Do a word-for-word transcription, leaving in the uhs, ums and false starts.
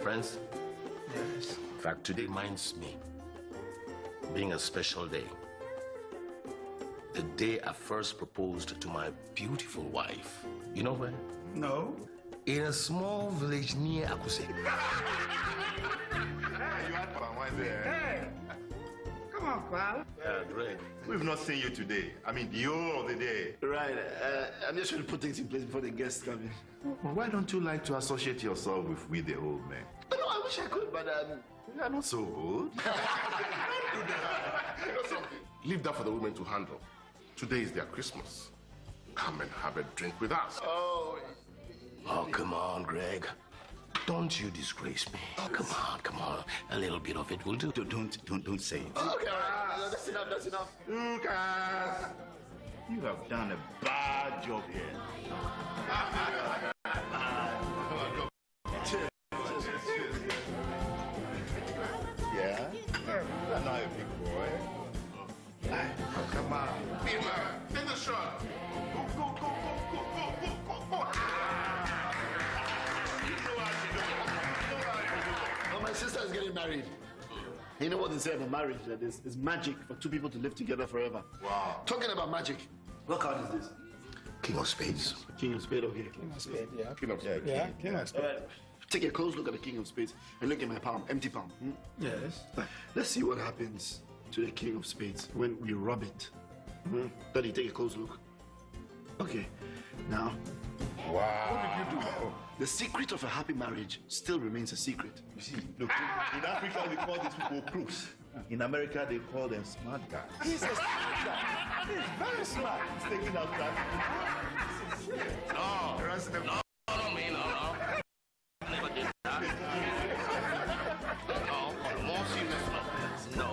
Friends? Yes. In fact, today reminds me being a special day. The day I first proposed to my beautiful wife. You know where? No. In a small village near Akuse. Hey, you had fun, why there? Hey! Come on, pal. Yeah, Greg. We've not seen you today. I mean, the whole of the day. Right. Uh, I'm just trying to put things in place before the guests come in. Well, why don't you like to associate yourself with we the old men? Oh, no, I wish I could, but um, We are not so good. You know something? Leave that for the women to handle. Today is their Christmas. Come and have a drink with us. oh, Oh, come on, Greg. Don't you disgrace me. Oh, come on, come on. A little bit of it will do. Don't, don't, don't, don't say it. okay, all right. No, that's enough. That's enough. Lucas! You have done a bad job here. Yeah? You're not a big boy. Oh, come on. Be a man. Take the shot. Go, go, go, go, go, go, go, go, go. You know how to do it. You know how to do it. Well, my sister is getting married. You know what they say about marriage? That it's, it's magic for two people to live together forever. Wow. Talking about magic, what card is this? King of Spades. King of Spades, okay. King of Spades, yeah. King of Yeah, Yeah, King. King of All Spades. right. Take a close look at the King of Spades and look at my palm, empty palm. Hmm? Yes. Let's see what happens to the King of Spades when we rub it. Hmm? Daddy, take a close look. Okay, now, Wow. what did you do? The secret of a happy marriage still remains a secret. You see, look, in Africa we call these people crooks. In America they call them smart guys. He's a smart guy. He's very smart. He's taking out that. No, no, no, me, no, no. Never did that.